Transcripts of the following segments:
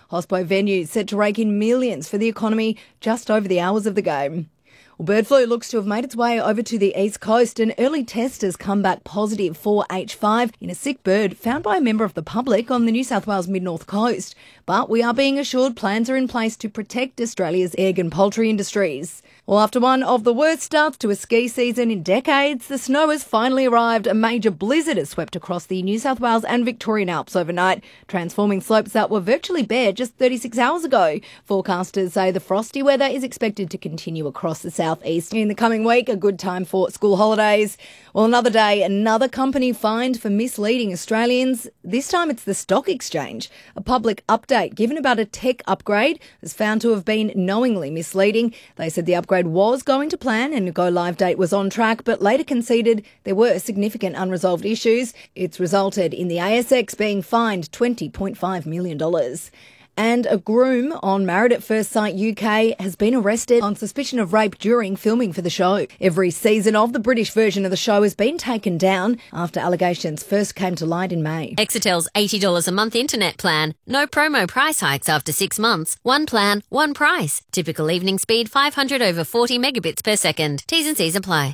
Hospo venues set to rake in millions for the economy just over the hours of the game. Well, bird flu looks to have made its way over to the east coast. An early test has come back positive for H5 in a sick bird found by a member of the public on the New South Wales mid-north coast. But we are being assured plans are in place to protect Australia's egg and poultry industries. Well, after one of the worst starts to a ski season in decades, the snow has finally arrived. A major blizzard has swept across the New South Wales and Victorian Alps overnight, transforming slopes that were virtually bare just 36 hours ago. Forecasters say the frosty weather is expected to continue across the southeast in the coming week, a good time for school holidays. Well, another day, another company fined for misleading Australians. This time it's the Stock Exchange. A public update given about a tech upgrade was found to have been knowingly misleading. They said the upgrade was going to plan and a go-live date was on track, but later conceded there were significant unresolved issues. It's resulted in the ASX being fined $20.5 million. And a groom on Married at First Sight UK has been arrested on suspicion of rape during filming for the show. Every season of the British version of the show has been taken down after allegations first came to light in May. Exetel's $80 a month internet plan. No promo price hikes after 6 months. One plan, one price. Typical evening speed 500 over 40 megabits per second. T's and C's apply.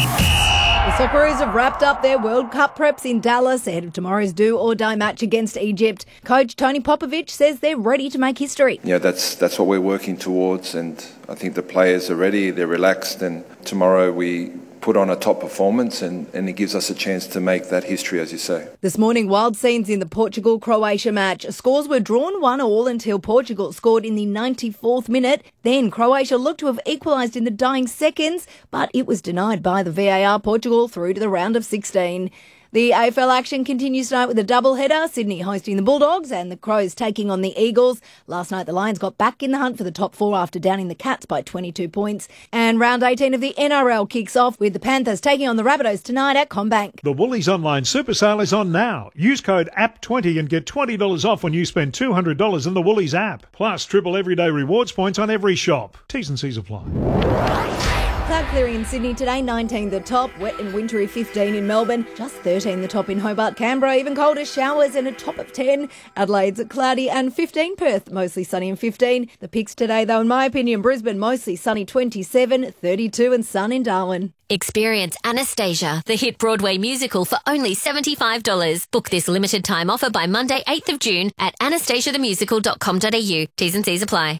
The Socceroos have wrapped up their World Cup preps in Dallas ahead of tomorrow's do-or-die match against Egypt. Coach Tony Popovic says they're ready to make history. Yeah, that's what we're working towards, and I think the players are ready, they're relaxed, and tomorrow we put on a top performance and it gives us a chance to make that history, as you say. This morning, wild scenes in the Portugal-Croatia match. Scores were drawn 1-1 until Portugal scored in the 94th minute. Then Croatia looked to have equalised in the dying seconds, but it was denied by the VAR. Portugal through to the round of 16. The AFL action continues tonight with a doubleheader, Sydney hosting the Bulldogs and the Crows taking on the Eagles. Last night the Lions got back in the hunt for the top four after downing the Cats by 22 points. And round 18 of the NRL kicks off with the Panthers taking on the Rabbitohs tonight at CommBank. The Woolies online super sale is on now. Use code APP20 and get $20 off when you spend $200 in the Woolies app. Plus triple everyday rewards points on every shop. T's and C's apply. Cloud clearing in Sydney today, 19 the top, wet and wintry 15 in Melbourne, just 13 the top in Hobart, Canberra, even colder showers and a top of 10. Adelaide's cloudy and 15, Perth mostly sunny and 15. The picks today though, in my opinion, Brisbane mostly sunny 27, 32 and sun in Darwin. Experience Anastasia, the hit Broadway musical for only $75. Book this limited time offer by Monday 8th of June at anastasiathemusical.com.au. T's and C's apply.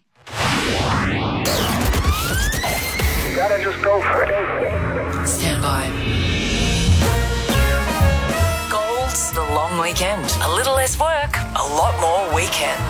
Gotta just go for it. Stand by. Gold's the long weekend. A little less work, a lot more weekend.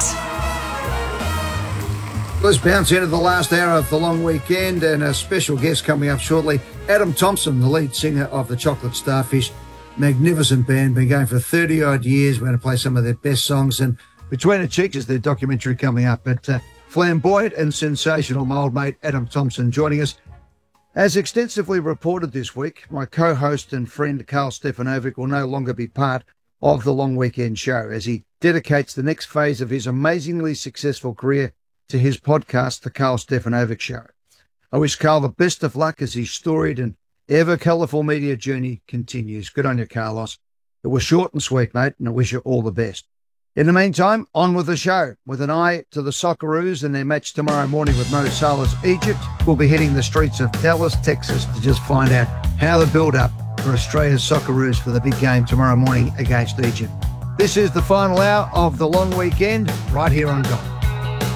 Let's bounce into the last hour of the long weekend and a special guest coming up shortly. Adam Thompson, the lead singer of the Chocolate Starfish. Magnificent band, been going for 30 odd years. We're going to play some of their best songs, and Between the Cheeks is their documentary coming up. But flamboyant and sensational, my old mate Adam Thompson joining us. As extensively reported this week, my co-host and friend Carl Stefanovic will no longer be part of the Long Weekend Show as he dedicates the next phase of his amazingly successful career to his podcast, The Carl Stefanovic Show. I wish Carl the best of luck as his storied and ever colourful media journey continues. Good on you, Carlos. It was short and sweet, mate, and I wish you all the best. In the meantime, on with the show. With an eye to the Socceroos and their match tomorrow morning with Mo Salah's Egypt, we'll be hitting the streets of Dallas, Texas to just find out how the build-up for Australia's Socceroos for the big game tomorrow morning against Egypt. This is the final hour of the long weekend right here on Gold.